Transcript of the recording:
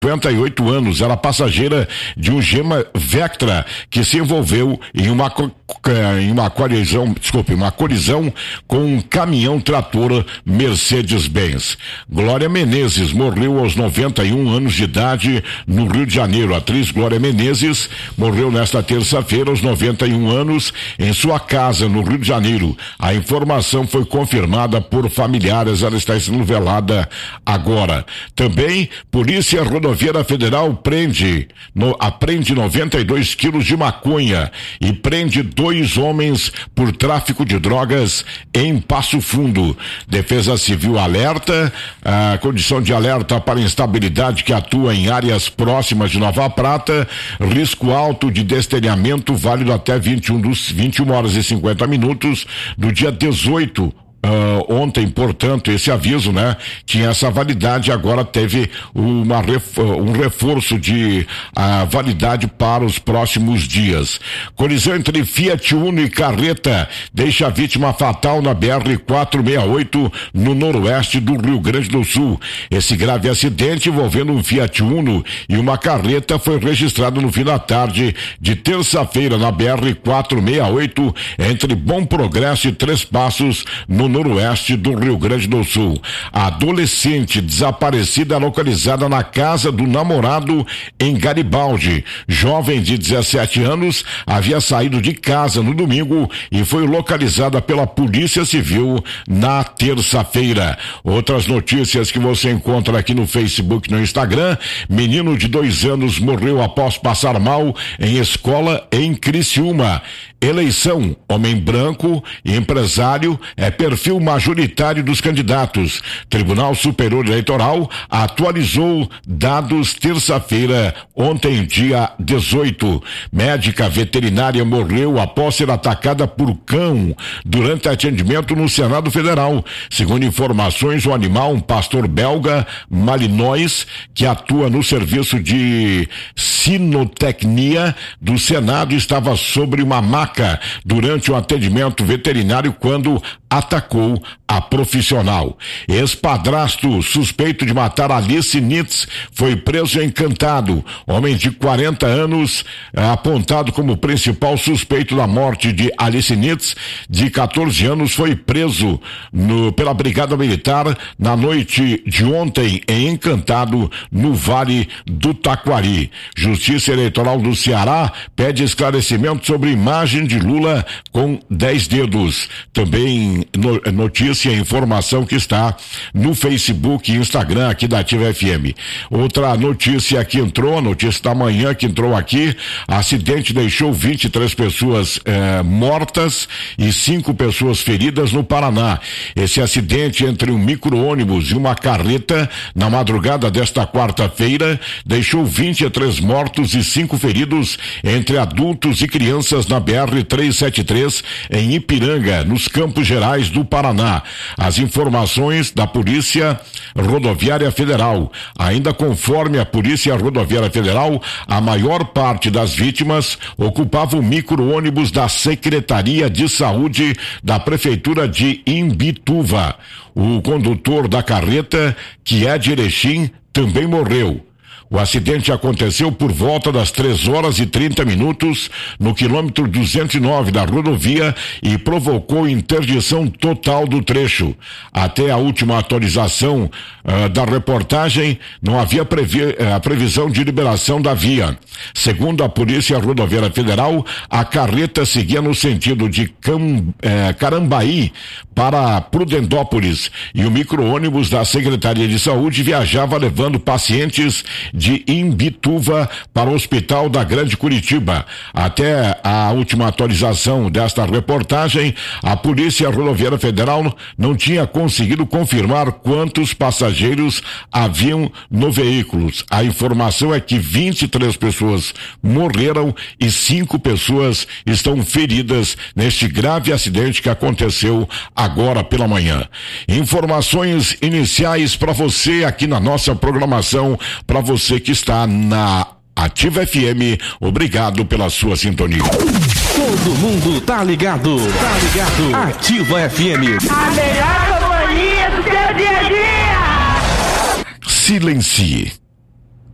58 anos, era passageira de um Gema Vectra que se envolveu em uma colisão com um caminhão trator Mercedes-Benz. Glória Menezes morreu aos 91 anos de idade no Rio de Janeiro. A atriz Glória Menezes morreu nesta terça-feira aos 91 anos em sua casa no Rio de Janeiro. A informação foi confirmada por familiares, ela está sendo velada agora. Também, Polícia Rodoviária Federal apreende 92 quilos de maconha e prende 2 homens por tráfico de drogas em Passo Fundo. Defesa Civil alerta a condição de alerta para instabilidade que atua em áreas próximas de Nova Prata, risco alto de destelhamento válido até 21 horas e 50 minutos do dia 18. Ontem, portanto, esse aviso, né, tinha essa validade, agora teve um reforço de validade para os próximos dias. Colisão entre Fiat Uno e carreta deixa a vítima fatal na BR-468 no noroeste do Rio Grande do Sul. Esse grave acidente envolvendo um Fiat Uno e uma carreta foi registrado no fim da tarde de terça-feira na BR-468 entre Bom Progresso e Três Passos, no noroeste do Rio Grande do Sul. A adolescente desaparecida localizada na casa do namorado em Garibaldi. Jovem de 17 anos havia saído de casa no domingo e foi localizada pela Polícia Civil na terça-feira. Outras notícias que você encontra aqui no Facebook e no Instagram: menino de 2 anos morreu após passar mal em escola em Criciúma. Eleição: homem branco e empresário é perfil majoritário dos candidatos. Tribunal Superior Eleitoral atualizou dados terça-feira, ontem, dia 18. Médica veterinária morreu após ser atacada por cão durante atendimento no Senado Federal. Segundo informações, o animal, um pastor belga, Malinois, que atua no serviço de sinotecnia do Senado, estava sobre uma maca durante um atendimento veterinário quando atacou a profissional. Ex-padrasto suspeito de matar Alice Nitz foi preso em Encantado. Homem de 40 anos, apontado como principal suspeito da morte de Alice Nitz, de 14 anos, foi preso pela Brigada Militar na noite de ontem em Encantado, no Vale do Taquari. Justiça Eleitoral do Ceará pede esclarecimento sobre imagem de Lula com 10 dedos. Também notícia e informação que está no Facebook e Instagram aqui da Ativa FM. Outra notícia que entrou, a notícia da manhã que entrou aqui: acidente deixou 23 pessoas mortas e 5 pessoas feridas no Paraná. Esse acidente entre um micro-ônibus e uma carreta na madrugada desta quarta-feira deixou 23 mortos e 5 feridos entre adultos e crianças na BR-373 em Ipiranga, nos Campos Gerais do Paraná. As informações da Polícia Rodoviária Federal: ainda conforme a Polícia Rodoviária Federal, a maior parte das vítimas ocupava o micro-ônibus da Secretaria de Saúde da Prefeitura de Imbituva. O condutor da carreta, que é de Erechim, também morreu. O acidente aconteceu por volta das 3h30 no quilômetro 209 da rodovia e provocou interdição total do trecho. Até a última atualização da reportagem, não havia a previsão de liberação da via. Segundo a Polícia Rodoviária Federal, a carreta seguia no sentido de Carambaí para Prudendópolis e o micro-ônibus da Secretaria de Saúde viajava levando pacientes de Imbituva para o Hospital da Grande Curitiba. Até a última atualização desta reportagem, a Polícia Rodoviária Federal não tinha conseguido confirmar quantos passageiros haviam no veículo. A informação é que 23 pessoas morreram e 5 pessoas estão feridas neste grave acidente que aconteceu agora pela manhã. Informações iniciais para você aqui na nossa programação, para você que está na Ativa FM, obrigado pela sua sintonia. Todo mundo tá ligado, Ativa FM. A melhor companhia do seu dia a dia. Silencie.